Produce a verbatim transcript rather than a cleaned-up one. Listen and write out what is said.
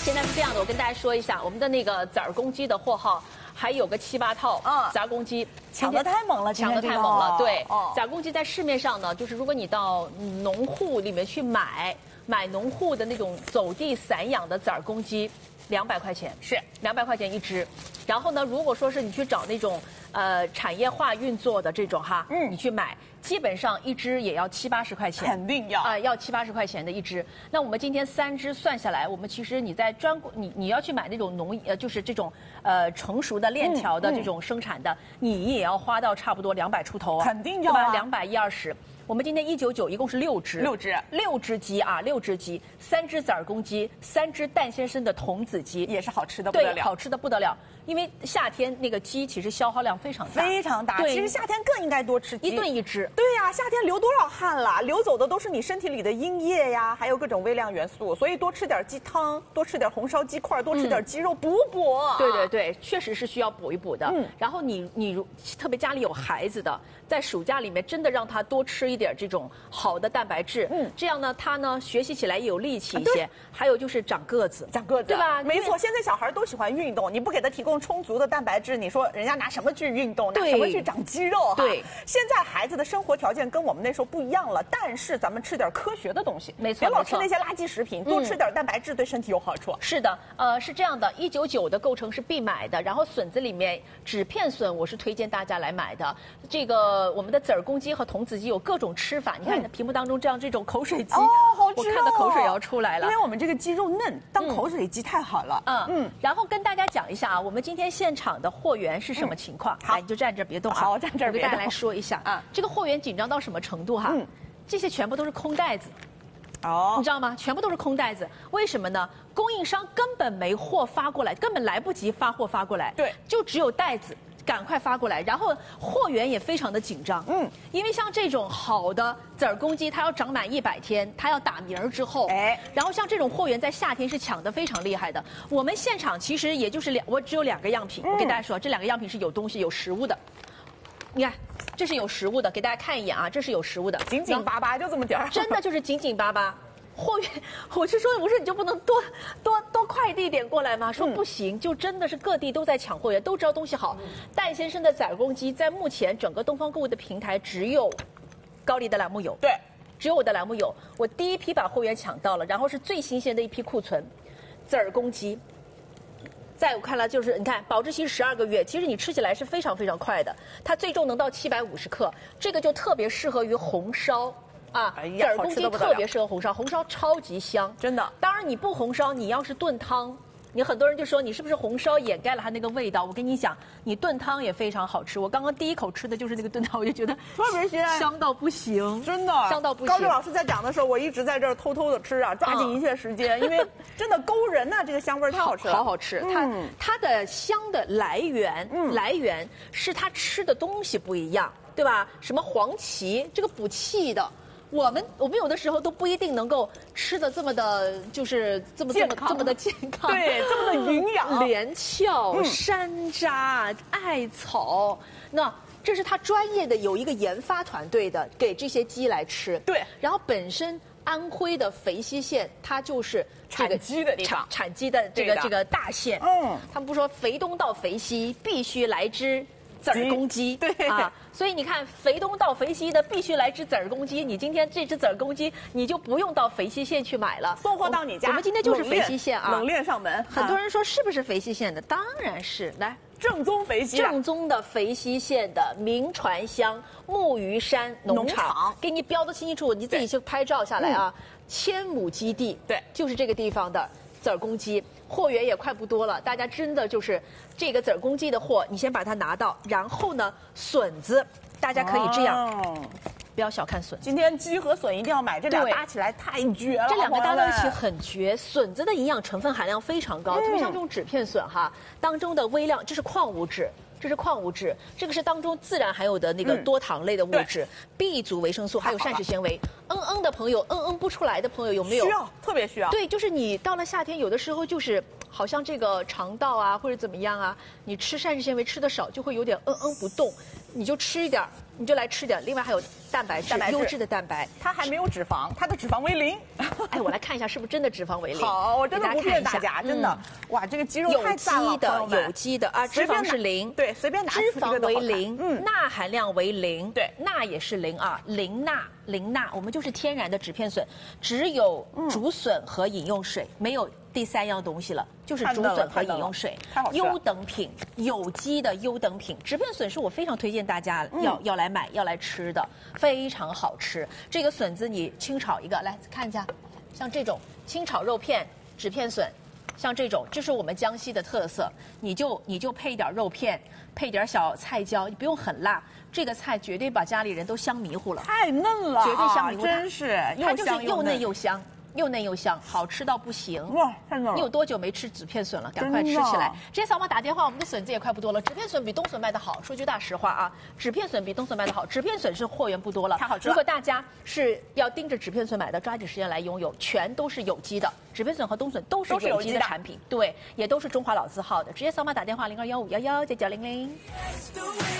现在是这样的，我跟大家说一下，我们的那个籽儿公鸡的货号还有个七八套， 嗯， 籽儿公鸡抢得太猛了， 抢得太猛了，对， 哦， 籽儿公鸡在市面上呢，就是如果你到农户里面去买，买农户的那种走地散养的籽儿公鸡，两百块钱， 是两百块钱一只。然后呢，如果说是你去找那种呃产业化运作的这种哈，嗯，你去买，基本上一只也要七八十块钱， 肯定要啊、呃，要七八十块钱的一只。那我们今天三只算下来，我们其实你在专你你要去买那种农呃就是这种呃成熟的链条的这种生产的，嗯嗯、你也要花到差不多两百出头， 肯定要啊，两百一二十。我们今天一九九，一共是六只， 六只， 六只鸡啊，六只鸡，三只籽儿公鸡，三只蛋先生的童子鸡， 也是好吃的不得了， 对，好吃的不得了。因为夏天那个鸡其实消耗量非常大， 非常大。 对， 其实夏天更应该多吃鸡， 一顿一只。 对呀、啊，夏天流多少汗了，流走的都是你身体里的阴液呀，还有各种微量元素。所以多吃点鸡汤，多吃点红烧鸡块，多吃点鸡肉，补补、嗯。 对对对，确实是需要补一补的。嗯。然后你你如特别家里有孩子的，在暑假里面真的让他多吃一点这种好的蛋白质，嗯，这样呢他呢学习起来也有力气一些。啊、还有就是长个子， 长个子， 对吧？ 没错，现在小孩都喜欢运动，你不给他提供充足的蛋白质，你说人家拿什么去运动？拿什么去长肌肉？哈， 对。 现在孩子的生活条件跟我们那时候不一样了，但是咱们吃点科学的东西， 没错， 别老吃那些垃圾食品，多吃点蛋白质对身体有好处。 是的，呃，是这样的，一九九的构成是必买的，然后笋子里面纸片笋我是推荐大家来买的。这个我们的籽儿公鸡和童子鸡有各种吃法，你看屏幕当中这样这种口水鸡， 哦，好吃哦， 我看到口水要出来了， 因为我们这个鸡肉嫩，当口水鸡太好了。 嗯嗯，然后跟大家讲一下啊，我们今天现场的货源是什么情况？ 好， 你就站这别动啊， 好，站这别动。 我给大家来说一下啊，这个货源紧张到什么程度哈？嗯，这些全部都是空袋子。哦，你知道吗？全部都是空袋子，为什么呢？供应商根本没货发过来，根本来不及发货发过来， 对， 就只有袋子，赶快发过来。然后货源也非常的紧张，嗯，因为像这种好的籽儿公鸡，它要长满一百天，它要打鸣儿之后，哎，然后像这种货源在夏天是抢得非常厉害的。我们现场其实也就是两，我只有两个样品，嗯、我跟大家说，这两个样品是有东西有食物的，你看。这是有食物的，给大家看一眼啊，这是有食物的， 紧紧巴巴就这么点儿， 真的就是紧紧巴巴。货源，我是说，我说你就不能多多多快递点过来吗？说不行，嗯、就真的是各地都在抢货源，都知道东西好。嗯、蛋先生的籽儿公鸡在目前整个东方购物的平台只有高丽的栏目有， 对， 只有我的栏目有。我第一批把货源抢到了，然后是最新鲜的一批库存，籽儿公鸡。在我看来，就是你看，保质期十二个月，其实你吃起来是非常非常快的。它最重能到七百五十克，这个就特别适合于红烧啊。 哎呀， 籽儿公鸡特别适合红烧，红烧超级香， 真的。 当然你不红烧，你要是炖汤，你很多人就说你是不是红烧掩盖了它那个味道？我跟你讲，你炖汤也非常好吃。我刚刚第一口吃的就是那个炖汤，我就觉得特别香， 香到不行， 真的香到不行。 高志老师在讲的时候，我一直在这儿偷偷的吃啊，抓紧一切时间，嗯、因为真的勾人呐、啊，这个香味太好吃了， 好好吃。它、嗯、它的香的来源，嗯、来源是它吃的东西不一样，对吧？什么黄芪，这个补气的。我们我们有的时候都不一定能够吃的这么的，就是这么这么这么的健康， 对，这么的营养。 连翘、嗯、山楂、艾草，那这是他专业的有一个研发团队的，给这些鸡来吃。 对， 然后本身安徽的肥西县，它就是这个产鸡的地方， 产产鸡的这个这个大县。嗯，他们不说肥东到肥西必须来只籽儿公鸡， 对啊，所以你看肥东到肥西的必须来只籽儿公鸡，你今天这只籽儿公鸡你就不用到肥西县去买了， 送货到你家。 我们今天就是肥西县啊， 冷链上门。 很多人说是不是肥西县的？当然是，来正宗肥西、啊， 正宗的肥西县的名传香木鱼山农场，农场给你标的清清楚楚，你自己去拍照下来啊。嗯、千亩基地， 对， 就是这个地方的籽儿公鸡。货源也快不多了，大家真的就是这个籽儿公鸡的货，你先把它拿到，然后呢，笋子大家可以这样，哦、不要小看笋。 今天鸡和笋一定要买，这俩搭起来太绝了。 这两个搭到一起很绝，笋子的营养成分含量非常高，嗯、特别像这种纸片笋哈，当中的微量，这是矿物质。这是矿物质，这个是当中自然含有的那个多糖类的物质、嗯、，B 族维生素，还有膳食纤维。嗯嗯的朋友，嗯嗯不出来的朋友有没有？ 需要，特别需要。 对，就是你到了夏天，有的时候就是好像这个肠道啊或者怎么样啊，你吃膳食纤维吃的少，就会有点嗯嗯不动，你就吃一点，你就来吃点。另外还有蛋白质， 蛋白质优质的蛋白， 它还没有脂肪，它的脂肪为零。 哎，我来看一下是不是真的脂肪为零。 好，我真的不骗大家，真的， 嗯、 哇，这个鸡肉太赞了， 有机的，有机的啊，脂肪是零， 对，随便拿脂肪为零， 嗯， 钠含量为零， 对， 钠也是零啊，零钠，零钠，我们就是天然的纸片笋，只有竹笋和饮用水，没有第三样东西了，就是竹笋和饮用水，优等品，有机的优等品。纸片笋是我非常推荐大家要、嗯、要来买要来吃的，非常好吃。这个笋子你清炒一个，来看一下，像这种清炒肉片、纸片笋，像这种，这是我们江西的特色。你就你就配一点肉片，配点小菜椒，你不用很辣。这个菜绝对把家里人都香迷糊了， 太嫩了， 绝对香迷糊， 真是它就是又嫩又香。又嫩又香，好吃到不行！ 哇，太嫩了！ 你有多久没吃纸片笋了？赶快吃起来！直接扫码打电话，我们的笋子也快不多了。纸片笋比冬笋卖的好，说句大实话啊，纸片笋比冬笋卖的好。纸片笋是货源不多了， 太好吃了。 如果大家是要盯着纸片笋买的，抓紧时间来拥有，全都是有机的。纸片笋和冬笋都是有机的产品，对，也都是中华老字号的。直接扫码打电话零二幺五幺幺九九零零。